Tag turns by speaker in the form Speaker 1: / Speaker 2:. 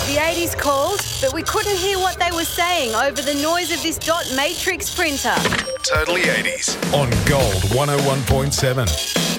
Speaker 1: The 80s called, but we couldn't hear what they were saying over the noise of this dot matrix printer.
Speaker 2: Totally 80s on Gold 101.7.